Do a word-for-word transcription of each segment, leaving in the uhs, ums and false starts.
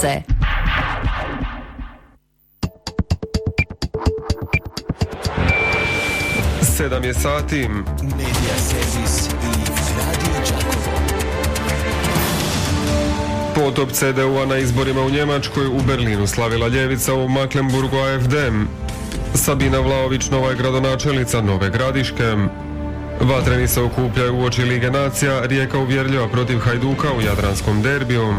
Sedam je sati. Medija servis i Radio Đakovo. Potop C D U-a na izborima u Njemačkoj, u Berlinu slavila ljevica, u Mecklenburgu A F D. Sabina Vlaović nova je gradonačelnica Nove Gradiške. Vatreni se okupljaju uoči Lige nacija, Rijeka uvjerljiva protiv Hajduka u jadranskom derbiju.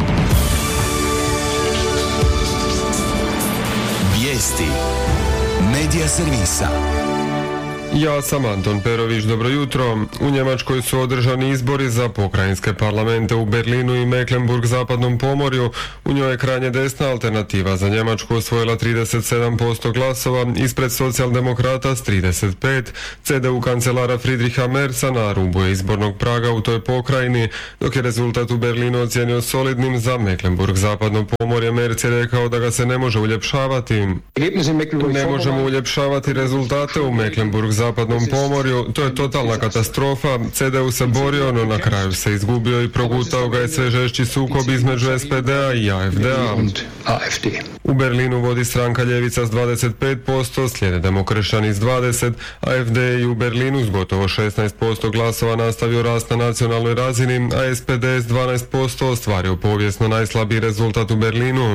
Vijesti Medija servisa. Ja sam Anton Perović, dobro jutro. U Njemačkoj su održani izbori za pokrajinske parlamente u Berlinu i Mecklenburg zapadnom pomorju. U njoj je krajnje desna Alternativa za Njemačku osvojila trideset sedam posto glasova, ispred socijaldemokrata s trideset pet. C D U kancelara Friedricha Merza na rubu je izbornog praga u toj pokrajini, dok je rezultat u Berlinu ocijenio solidnim. Za Mecklenburg zapadno pomorje Merz je rekao da ga se ne može uljepšavati. Ne možemo uljepšavati rezultate u Mecklenburg zapadnom pomorju, to je totalna katastrofa. C D U se borio, no na kraju se izgubio i progutao ga je sve žešći sukob između S P D-a i A F D-a. U Berlinu vodi stranka ljevica s dvadeset pet posto, slijede demokršćani s dvadeset, A F D i u Berlinu s gotovo šesnaest posto glasova nastavio rast na nacionalnoj razini, a S P D s dvanaest posto ostvario povijesno najslabiji rezultat u Berlinu.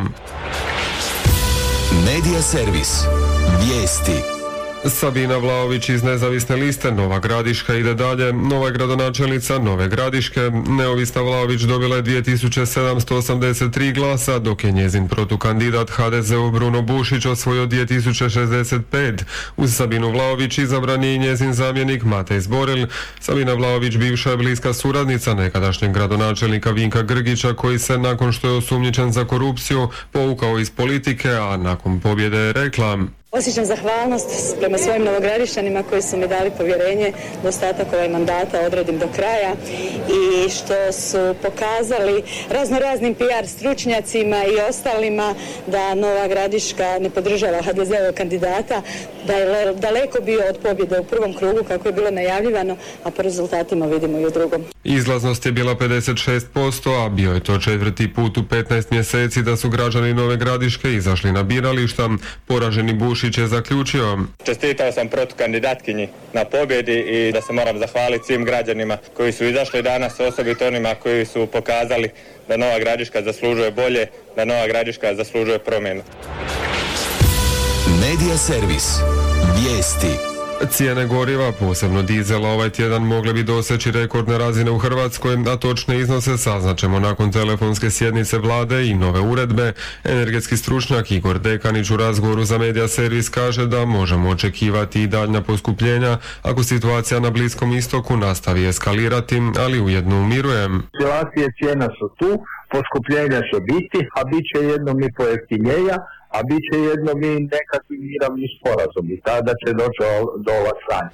Medija servis. Vijesti. Sabina Vlaović iz nezavisne liste Nova Gradiška ide dalje. Nova je gradonačelnica Nove Gradiške. Neovisna Vlaović dobila je dvije tisuće sedamsto osamdeset tri glasa, dok je njezin protukandidat H D Z-ov Bruno Bušić osvojio dvije tisuće šezdeset pet. Uz Sabinu Vlaović izabran je i njezin zamjenik Matej Zborel. Sabina Vlaović bivša je bliska suradnica nekadašnjeg gradonačelnika Vinka Grgića, koji se nakon što je osumnjičen za korupciju povukao iz politike, a nakon pobjede je rekla: Osjećam zahvalnost prema svojim novogradišćanima koji su mi dali povjerenje da ostatak ovaj mandata odradim do kraja i što su pokazali razno raznim P R stručnjacima i ostalima da Nova Gradiška ne podržava H D Z-ovog kandidata, da je daleko bio od pobjede u prvom krugu kako je bilo najavljivano, a po rezultatima vidimo i u drugom. Izlaznost je bila pedeset šest posto, a bio je to četvrti put u petnaest mjeseci da su građani Nove Gradiške izašli na birališta. Poraženi Bušić je zaključio: Čestitao sam protukandidatkinji na pobjedi i da se moram zahvaliti svim građanima koji su izašli danas, osobito onima koji su pokazali da Nova Gradiška zaslužuje bolje, da Nova Gradiška zaslužuje promjenu. Medija servis. Vijesti. Cijene goriva, posebno dizela, ovaj tjedan mogle bi doseći rekordne razine u Hrvatskoj, a točne iznose saznaćemo nakon telefonske sjednice vlade i nove uredbe. Energetski stručnjak Igor Dekanić u razgovoru za Medija servis kaže da možemo očekivati i daljnja poskupljenja ako situacija na Bliskom istoku nastavi eskalirati, ali ujedno umiruje. Oscilacije cijena su tu, poskupljenja će biti, a bit će jednom i pojeftinjenja, a bit će jednom i nekakvi mirovni sporazum i tada će doći do olakšanja.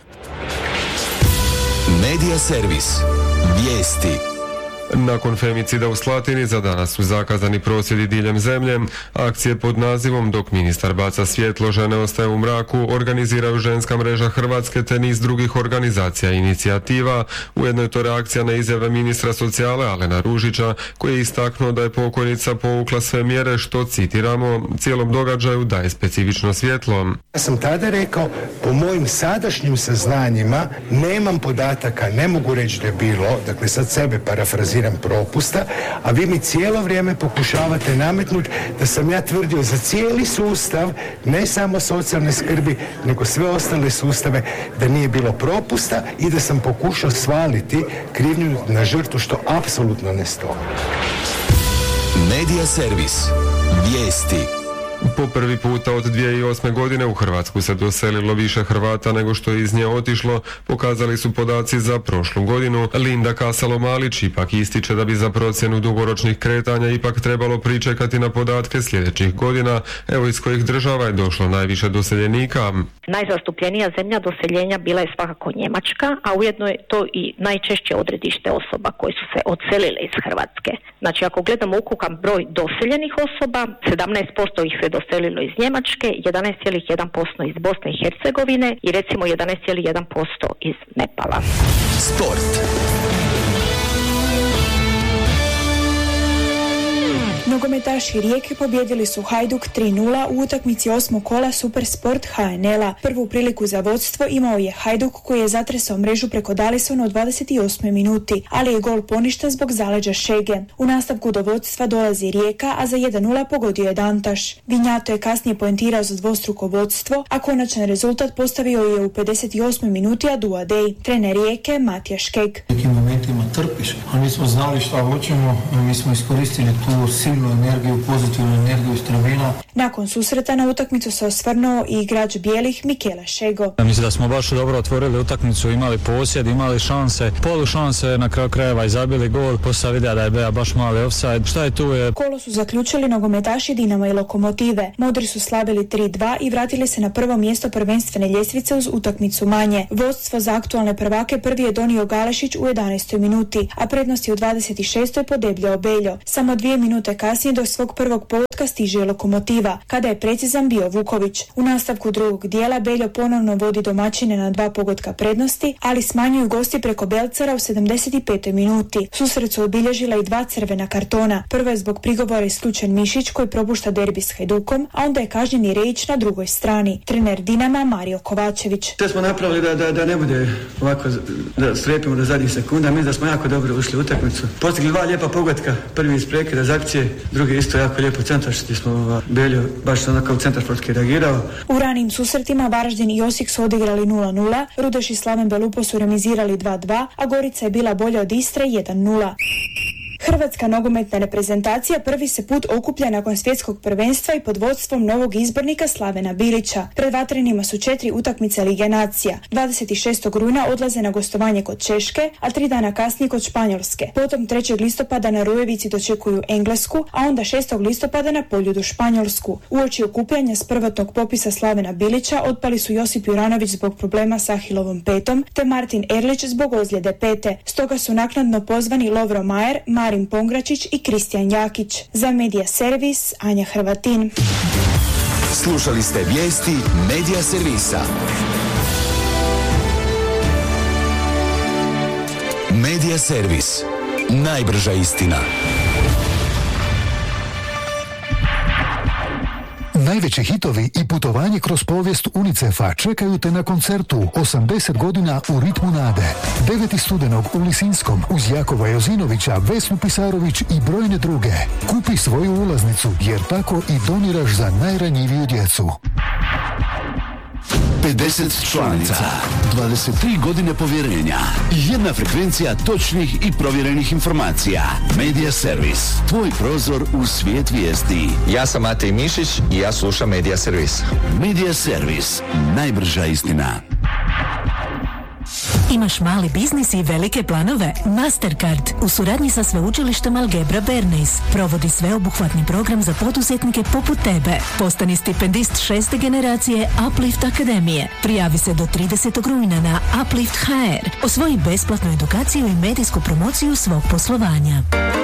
Medija servis. Vijesti. Nakon femicida u Slatini za danas su zakazani prosvjedi diljem zemlje. Akcije pod nazivom Dok ministar baca svjetlo, žene ostaje u mraku organiziraju Ženska mreža Hrvatske te niz drugih organizacija i inicijativa. Ujedno je to reakcija na izjave ministra socijale Alena Ružića, koji je istaknuo da je pokojnica povukla sve mjere što, citiramo, cijelom događaju daje specifično svjetlo. Ja sam tada rekao, po mojim sadašnjim saznanjima nemam podataka, ne mogu reći da je bilo, dakle sad sebe parafraziram, propusta, a vi mi cijelo vrijeme pokušavate nametnuti da sam ja tvrdio za cijeli sustav, ne samo socijalne skrbi, nego sve ostale sustave, da nije bilo propusta i da sam pokušao svaliti krivnju na žrtvu, što apsolutno ne stoji. Medija servis. Vijesti. Po prvi puta od dvije tisuće osme. godine u Hrvatsku se doselilo više Hrvata nego što je iz nje otišlo, pokazali su podaci za prošlu godinu. Linda Kasalo-Malić ipak ističe da bi za procjenu dugoročnih kretanja ipak trebalo pričekati na podatke sljedećih godina. Evo iz kojih država je došlo najviše doseljenika. Najzastupljenija zemlja doseljenja bila je svakako Njemačka, a ujedno je to i najčešće odredište osoba koje su se odselile iz Hrvatske. Znači, ako gledamo ukupan broj doseljenih osoba, sedamnaest posto ih se doselilo iz Njemačke, jedanaest zarez jedan posto iz Bosne i Hercegovine i recimo jedanaest zarez jedan posto iz Nepala. Sport. Nogometaši Rijeke pobjedili su Hajduk tri nula u utakmici osmog kola Super Sport H N L-a. Prvu priliku za vodstvo imao je Hajduk koji je zatresao mrežu preko Dalisona u dvadeset osmoj minuti, ali je gol poništen zbog zaleđa Šege. U nastavku do vodstva dolazi Rijeka, a za jedan nula pogodio je Dantaš. Vinjato je kasnije poentirao za dvostruko vodstvo, a konačan rezultat postavio je u pedeset osmoj minuti Aduadej. Trener Rijeke Matija Škeg. U nekim momentima trpiš, a mi smo znali šta hoćemo, mi smo iskoristili tu silnu energiju, pozitivnu energiju iz tribina. Nakon susreta na utakmicu se osvrnuo i igrač bijelih Mikela Šego. Mislim da smo baš dobro otvorili utakmicu, imali posjed, imali šanse, polu šanse, na kraju krajeva i zabili gol, poslije videa da je bio baš mali ofsajd. Šta je tu je? Kolo su zaključili nogometaši Dinama i Lokomotive. Modri su slabili tri dva i vratili se na prvo mjesto prvenstvene ljestvice uz utakmicu manje. Vodstvo za aktualne prvake prvi je donio Galešić u jedanaestoj minuti, a prednost je u dvadeset šestoj podebljao Beljo. Samo dvije minute kasnije do svog prvog pogotka stiže Lokomotiva, kada je precizan bio Vuković. U nastavku drugog dijela Beljo ponovno vodi domaćine na dva pogotka prednosti, ali smanjuju gosti preko Belcara u sedamdeset petoj minuti. Susret su obilježila i dva crvena kartona. Prvo je zbog prigovora isključen Mišić koji propušta derbi s Hajdukom, a onda je kažnjen i Rejić na drugoj strani. Trener Dinama Mario Kovačević. Sve smo napravili da, da, da ne bude ovako da strepimo do zadnjih sekunda. Mislim da smo jako dobro ušli u utakmicu. Postigli dva lijepa pogotka. Prvi iz prekida iz akcije, drugi isto jako lijepo centaršti smo Beljo baš onako u centaršportski reagirao. U ranim susretima Varaždin i Osijek su odigrali nula nula, Rudeš i Slaven Belupo su remizirali dva dva, a Gorica je bila bolja od Istre jedan nula. Hrvatska nogometna reprezentacija prvi se put okuplja nakon svjetskog prvenstva i pod vodstvom novog izbornika Slavena Bilića. Pred vatrenima su četiri utakmice Lige nacija. dvadeset šestog rujna odlaze na gostovanje kod Češke, a tri dana kasnije kod Španjolske. Potom trećeg listopada na Rujevici dočekuju Englesku, a onda šestog listopada na Poljudu Španjolsku. Uoči okupljanja s prvotnog popisa Slavena Bilića otpali su Josip Juranović zbog problema s Ahilovom petom, te Martin Erlić zbog ozljede pete. Stoga su naknadno pozvani Lovro Majer, Marin Pongračić i Kristijan Jakić. Za Medija Servis, Anja Hrvatin. Slušali ste vijesti Medija Servisa. Medija Servis. Najbrža istina. Najveći hitovi i putovanje kroz povijest UNICEF-a čekaju te na koncertu osamdeset godina u ritmu nade. devetog studenog u Lisinskom uz Jakova Jozinovića, Vesnu Pisarović i brojne druge. Kupi svoju ulaznicu jer tako i doniraš za najranjiviju djecu. pedeset članica, dvadeset tri godine povjerenja, jedna frekvencija točnih i provjerenih informacija. Medija Servis, tvoj prozor u svijet vijesti. Ja sam Matej Mišić i ja slušam Medija Servis. Medija Servis, najbrža istina. Imaš mali biznis i velike planove? Mastercard u suradnji sa sveučilištem Algebra Bernays provodi sveobuhvatni program za poduzetnike poput tebe. Postani stipendist šeste generacije Uplift Akademije. Prijavi se do tridesetog rujna na Uplift H R. Osvoji besplatnu edukaciju i medijsku promociju svog poslovanja.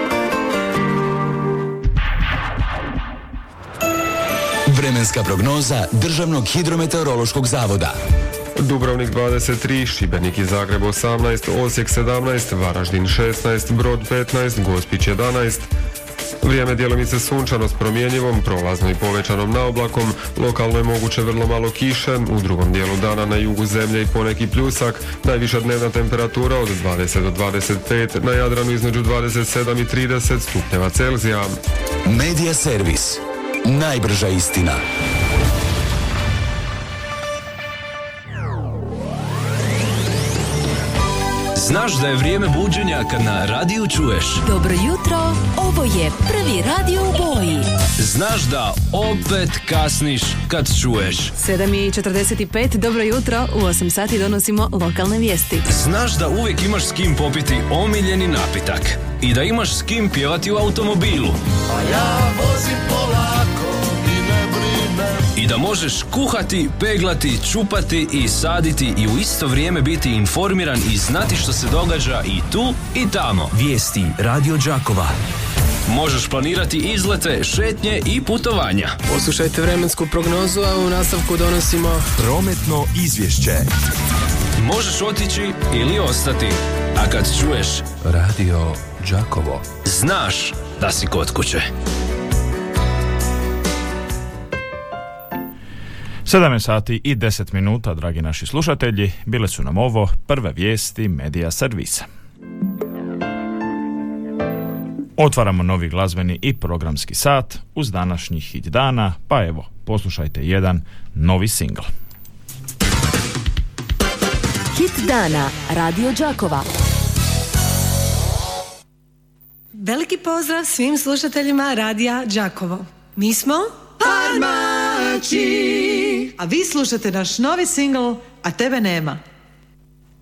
Vremenska prognoza Državnog hidrometeorološkog zavoda. Dubrovnik dvadeset tri, Šibenik i Zagreb osamnaest, Osijek sedamnaest, Varaždin šesnaest, Brod petnaest, Gospić jedanaest. Vrijeme djelomice sunčano s promjenjivom, prolazno i povećanom naoblakom, lokalno je moguće vrlo malo kiše, u drugom dijelu dana na jugu zemlje i poneki pljusak, najviša dnevna temperatura od dvadeset do dvadeset pet, na Jadranu između dvadeset sedam i trideset stupnjeva Celzija. Medija Servis, najbrža istina. Znaš da je vrijeme buđenja kad na radiju čuješ? Dobro jutro, ovo je prvi radio u boji. Znaš da opet kasniš kad čuješ? sedam i četrdeset pet, dobro jutro, u osam sati donosimo lokalne vijesti. Znaš da uvijek imaš s kim popiti omiljeni napitak i da imaš s kim pjevati u automobilu. A ja vozim polako i ne brinem. I da možeš kuhati, peglati, čupati i saditi i u isto vrijeme biti informiran i znati što se događa i tu i tamo. Vijesti Radio Đakova. Možeš planirati izlete, šetnje i putovanja. Poslušajte vremensku prognozu, a u nastavku donosimo prometno izvješće. Možeš otići ili ostati, a kad čuješ Radio Đakovo, znaš da si kod kuće. sedam sati i deset minuta, dragi naši slušatelji, bile su nam ovo prve vijesti Medija servisa. Otvaramo novi glazbeni i programski sat uz današnji hit dana, pa evo, poslušajte jedan novi singl. Hit dana, Radio Đakova. Veliki pozdrav svim slušateljima Radija Đakovo. Mi smo Parmači, a vi slušate naš novi singl A tebe nema.